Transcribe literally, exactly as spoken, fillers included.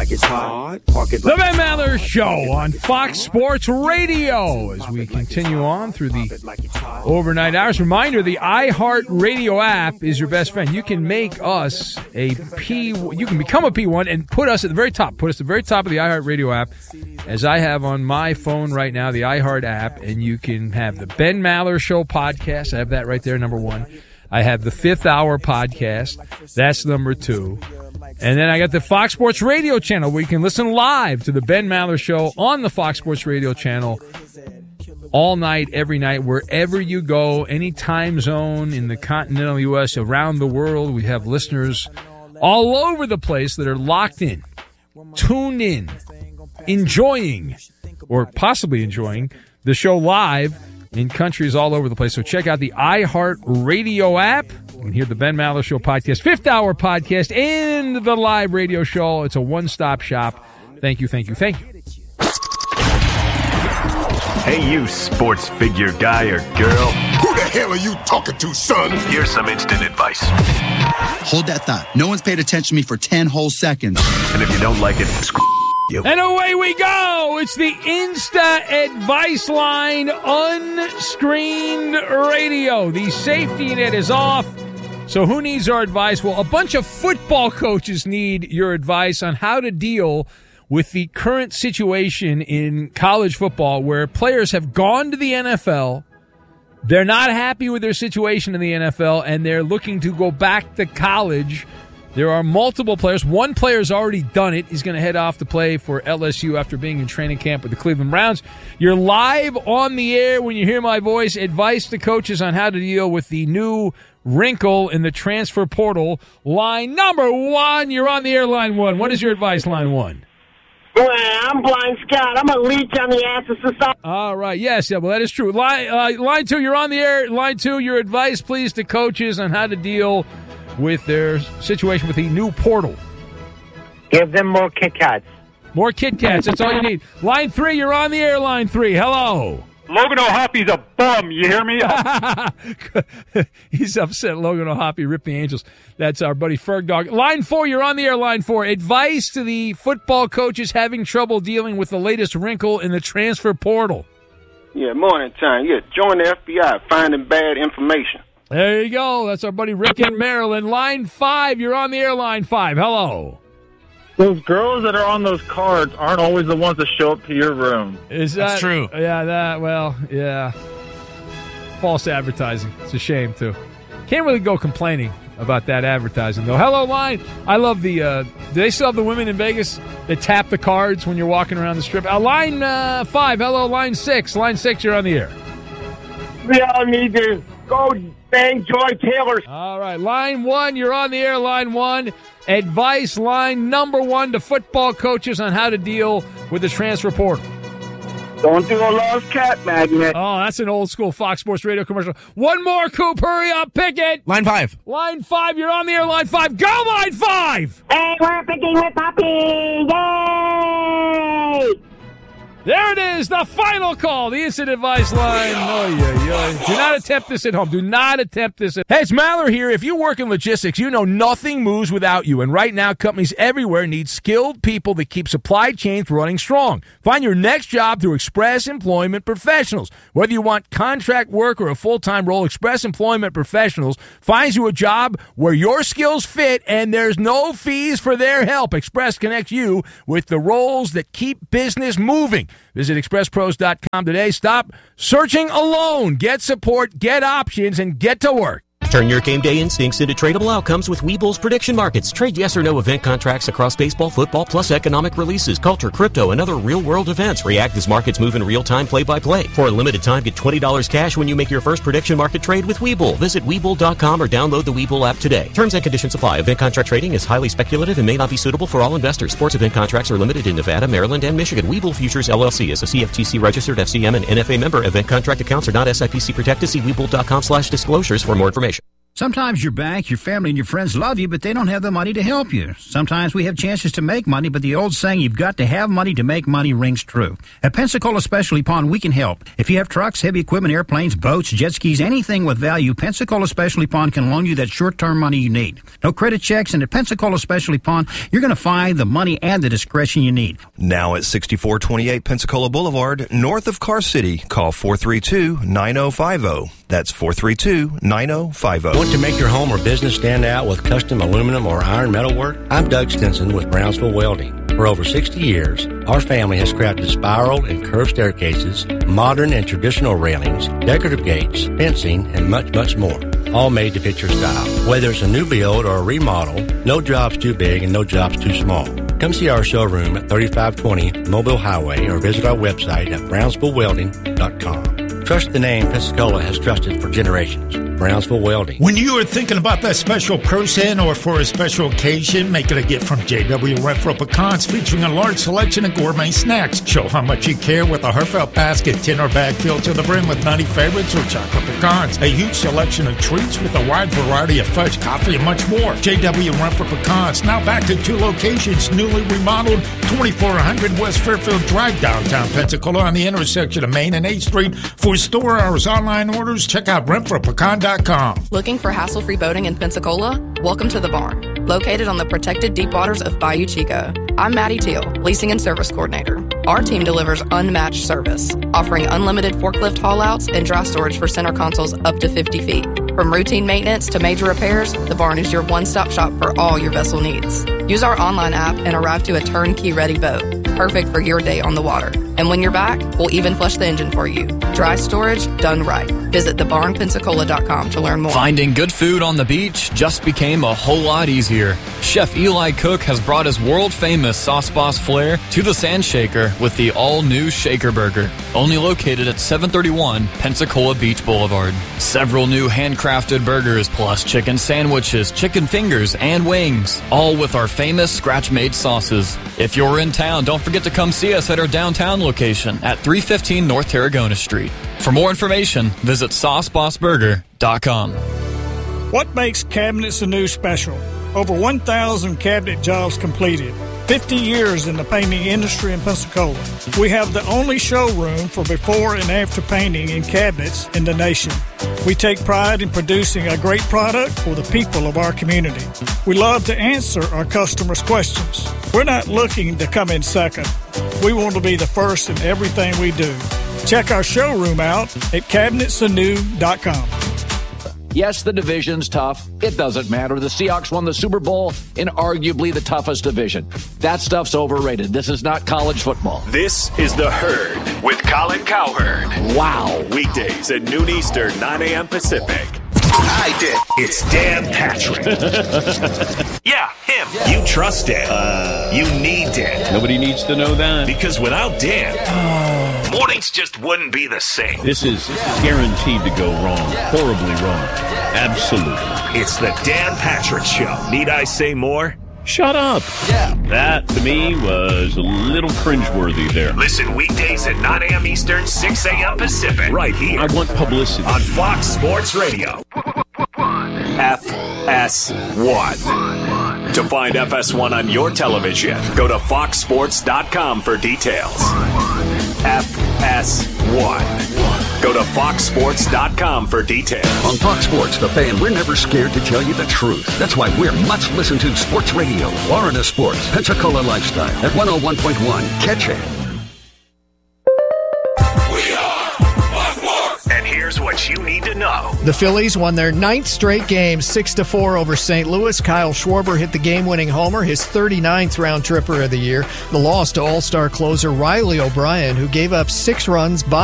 like it's hot. Park it The Ben Maller Show on Fox Sports Radio as we continue on through the overnight hours. Reminder, the iHeartRadio app is your best friend. You can make us a P, you can become a P one and put us at the very top. Put us at the very top of the iHeartRadio app, as I have on my phone right now, the iHeart app, and you can have the Ben Maller Show podcast. I have that right there, number one. I have the Fifth Hour podcast. That's number two. And then I got the Fox Sports Radio channel where you can listen live to the Ben Maller Show on the Fox Sports Radio channel all night, every night, wherever you go, any time zone in the continental U S, around the world. We have listeners all over the place that are locked in, tuned in, enjoying, or possibly enjoying the show live in countries all over the place. So check out the iHeartRadio app. You can hear the Ben Maller Show podcast, Fifth Hour podcast, and the live radio show. It's a one-stop shop. Thank you, thank you, thank you. Hey, you sports figure guy or girl. Who the hell are you talking to, son? Here's some instant advice. Hold that thought. No one's paid attention to me for ten whole seconds. And if you don't like it, screw you. And away we go. It's the Insta Advice Line unscreened radio. The safety net is off. So who needs our advice? Well, a bunch of football coaches need your advice on how to deal with the current situation in college football where players have gone to the N F L. They're not happy with their situation in the N F L, and they're looking to go back to college. There are multiple players. One player's already done it. He's going to head off to play for L S U after being in training camp with the Cleveland Browns. You're live on the air when you hear my voice. Advice to coaches on how to deal with the new wrinkle in the transfer portal. Line number one. You're on the air, line one. What is your advice, line one? Well, I'm Blind Scott. I'm a leech on the ass of society. All right. Yes, yeah, well, that is true. Line, uh, line two, you're on the air. Line two, your advice, please, to coaches on how to deal with their situation with the new portal. Give them more Kit Kats. More Kit Kats. That's all you need. Line three, you're on the air. Line three. Hello. Logan O'Hoppy's a bum. You hear me? He's upset. Logan O'Hoppy ripped the Angels. That's our buddy Ferg Dog. Line four, you're on the air. Line four. Advice to the football coaches having trouble dealing with the latest wrinkle in the transfer portal. Yeah, morning time. Yeah, join the F B I, finding bad information. There you go. That's our buddy Rick in Maryland. Line five, you're on the air. Line five. Hello. Those girls that are on those cards aren't always the ones that show up to your room. Is that That's true? Yeah, that, well, yeah. False advertising. It's a shame, too. Can't really go complaining about that advertising, though. Hello, line. I love the, uh, do they still have the women in Vegas that tap the cards when you're walking around the strip? Uh, line uh, five. Hello, line six. Line six, you're on the air. We all need to go bang Joy Taylor. All right. Line one, you're on the air. Line one. Advice line number one to football coaches on how to deal with the transfer portal. Don't do a lost cat magnet. Oh, that's an old school Fox Sports Radio commercial. One more, Coop. Hurry up. Pick it. Line five. Line five. You're on the air. Line five. Go, line five. Hey, we're picking with Poppy. Yay! There it is, the final call, the instant advice line. Oh, yeah, yeah. Do not attempt this at home. Do not attempt this at home. Hey, it's Maller here. If you work in logistics, you know nothing moves without you. And right now, companies everywhere need skilled people that keep supply chains running strong. Find your next job through Express Employment Professionals. Whether you want contract work or a full-time role, Express Employment Professionals finds you a job where your skills fit and there's no fees for their help. Express connects you with the roles that keep business moving. Visit express pros dot com today. Stop searching alone. Get support, get options, and get to work. Turn your game day instincts into tradable outcomes with Webull's prediction markets. Trade yes or no event contracts across baseball, football, plus economic releases, culture, crypto, and other real-world events. React as markets move in real time, play-by-play. For a limited time, get twenty dollars cash when you make your first prediction market trade with Webull. Visit Webull dot com or download the Webull app today. Terms and conditions apply. Event contract trading is highly speculative and may not be suitable for all investors. Sports event contracts are limited in Nevada, Maryland, and Michigan. Webull Futures, L L C is a C F T C-registered F C M and N F A member. Event contract accounts are not S I P C protected. See Webull dot com slash disclosures for more information. Sometimes your bank, your family, and your friends love you, but they don't have the money to help you. Sometimes we have chances to make money, but the old saying, you've got to have money to make money, rings true. At Pensacola Specialty Pond, we can help. If you have trucks, heavy equipment, airplanes, boats, jet skis, anything with value, Pensacola Specialty Pond can loan you that short-term money you need. No credit checks, and at Pensacola Specialty Pond, you're going to find the money and the discretion you need. Now at sixty-four twenty-eight Pensacola Boulevard, north of Car City, call four three two, nine oh five oh. That's four three two, nine oh five oh. Want to make your home or business stand out with custom aluminum or iron metal work? I'm Doug Stinson with Brownsville Welding. For over sixty years, our family has crafted spiral and curved staircases, modern and traditional railings, decorative gates, fencing, and much, much more. All made to fit your style. Whether it's a new build or a remodel, no job's too big and no job's too small. Come see our showroom at thirty-five twenty Mobile Highway or visit our website at brownsville welding dot com. Trust the name Pensacola has trusted for generations. Brownsville Welding. When you are thinking about that special person or for a special occasion, make it a gift from J W Renfro Pecans, featuring a large selection of gourmet snacks. Show how much you care with a heartfelt basket, tin or bag filled to the brim with nutty favorites or chocolate pecans. A huge selection of treats with a wide variety of fudge, coffee, and much more. J W Renfro Pecans, now back to two locations, newly remodeled, twenty-four hundred West Fairfield Drive, downtown Pensacola, on the intersection of Main and eighth Street. For store hours, online orders, check out renfro pecan dot com. Looking for hassle-free boating in Pensacola? Welcome to the Barn, located on the protected deep waters of Bayou Chico. I'm Maddie Teal, Leasing and Service Coordinator. Our team delivers unmatched service, offering unlimited forklift haul-outs and dry storage for center consoles up to fifty feet. From routine maintenance to major repairs, the Barn is your one-stop shop for all your vessel needs. Use our online app and arrive to a turnkey-ready boat, perfect for your day on the water. And when you're back, we'll even flush the engine for you. Dry storage done right. Visit the barn pensacola dot com to learn more. Finding good food on the beach just became a whole lot easier. Chef Eli Cook has brought his world-famous Sauce Boss flair to the Sand Shaker with the all-new Shaker Burger, only located at seven thirty-one Pensacola Beach Boulevard. Several new handcrafted burgers plus chicken sandwiches, chicken fingers, and wings, all with our famous scratch-made sauces. If you're in town, don't forget to come see us at our downtown location at three fifteen North Tarragona Street. For more information, visit sauce boss burger dot com. What makes Cabinets Anew special? Over one thousand cabinet jobs completed. fifty years in the painting industry in Pensacola. We have the only showroom for before and after painting in cabinets in the nation. We take pride in producing a great product for the people of our community. We love to answer our customers' questions. We're not looking to come in second. We want to be the first in everything we do. Check our showroom out at cabinets anew dot com. Yes, the division's tough. It doesn't matter. The Seahawks won the Super Bowl in arguably the toughest division. That stuff's overrated. This is not college football. This is The Herd with Colin Cowherd. Wow. Weekdays at noon Eastern, nine a.m. Pacific. I did. It's Dan Patrick. Yeah, him. Yeah. You trust Dan. Uh, you need Dan. Nobody needs to know that. Because without Dan, oh. mornings just wouldn't be the same. This is yeah. guaranteed to go wrong. Yeah. Horribly wrong. Yeah. Absolutely. It's the Dan Patrick Show. Need I say more? Shut up. Yeah. That, to me, was a little cringeworty there. Listen weekdays at nine a.m. Eastern, six a.m. Pacific. Right here. I want publicity. On Fox Sports Radio. F S one. To find F S one on your television, go to fox sports dot com for details. F S one. Go to fox sports dot com for details. On Fox Sports, The Fan, we're never scared to tell you the truth. That's why we're much listened to sports radio. Florida Sports, Pensacola Lifestyle at one oh one point one. Catch it. We are Fox Sports. And here's what you need to know. The Phillies won their ninth straight game, six to four over Saint Louis. Kyle Schwarber hit the game-winning homer, his thirty-ninth round tripper of the year. The loss to all-star closer Riley O'Brien, who gave up six runs by